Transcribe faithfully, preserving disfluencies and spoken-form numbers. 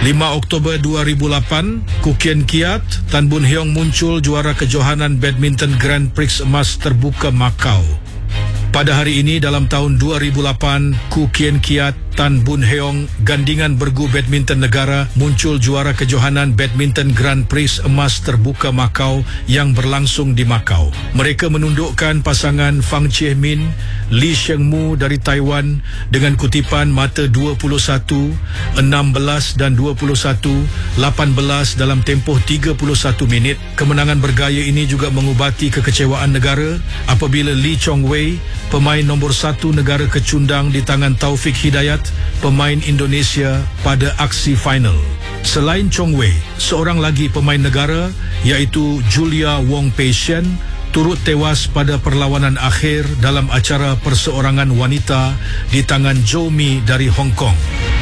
lima Oktober dua ribu lapan, Koo Kian Kiat, Tan Boon Heong muncul juara kejohanan badminton Grand Prix emas terbuka Macau. Pada hari ini dalam tahun dua ribu lapan, Koo Kian Kiat, Tan Boon Heong, gandingan bergu badminton negara muncul juara kejohanan badminton Grand Prix emas terbuka Macau yang berlangsung di Macau. Mereka menundukkan pasangan Fang Chie Min, Lee Sheng Mu dari Taiwan dengan kutipan mata dua puluh satu, enam belas dan dua puluh satu, lapan belas dalam tempoh tiga puluh satu minit. Kemenangan bergaya ini juga mengubati kekecewaan negara apabila Lee Chong Wei, pemain nombor satu negara kecundang di tangan Taufik Hidayat, pemain Indonesia pada aksi final. Selain Chong Wei, seorang lagi pemain negara iaitu Julia Wong Pei Shen turut tewas pada perlawanan akhir dalam acara perseorangan wanita di tangan Zhou Mi dari Hong Kong.